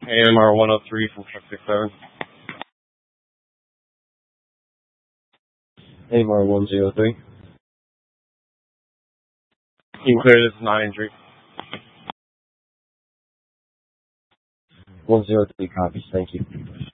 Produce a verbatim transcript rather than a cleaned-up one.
A M R one oh three from truck six seven. A M R one oh three. You can clear this non-injury. one oh three copies, thank you.